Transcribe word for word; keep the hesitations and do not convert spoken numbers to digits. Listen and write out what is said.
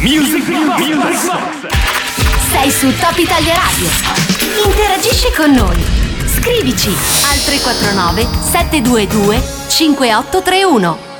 Music Box. Sei su Top Italia Radio. Interagisci con noi. Scrivici al tre quattro nove sette due due cinque otto tre uno.